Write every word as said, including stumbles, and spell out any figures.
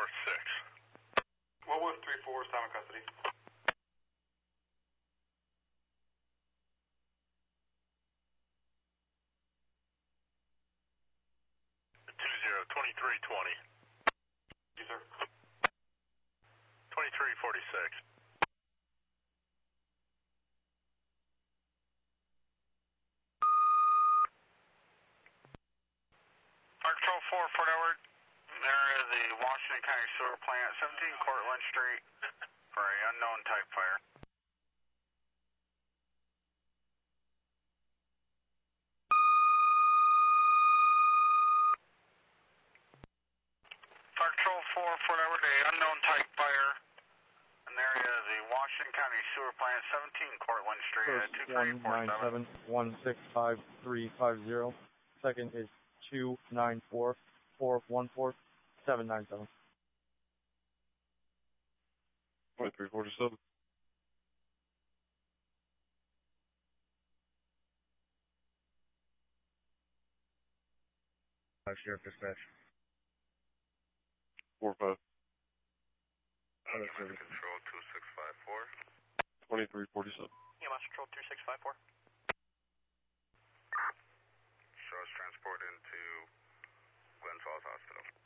four six. What was three four's time of custody? Two zero twenty-three twenty. Yes, sir. Twenty-three forty-six. Fire Control four, Fort Edward. Area of the Washington County Sewer Plant, seventeen Cortlandt Street, for a unknown type fire. Fire Control four, Fort Edward, a unknown type fire. An area of the Washington County Sewer Plant, seventeen Cortlandt Street, at two three four one nine seven one six five three five zero. Second is two nine four four one four seven nine seven. twenty-three forty-seven. Five Sheriff Dispatch. four five. Uh, Command Control two six five four. twenty-three forty-seven. E M S Control two six five four. Show us transport into Glens Falls Hospital.